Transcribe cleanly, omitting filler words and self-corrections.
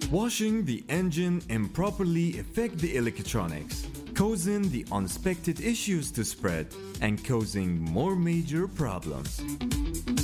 Washing the engine improperly affect the electronics, causing the unexpected issues to spread and causing more major problems.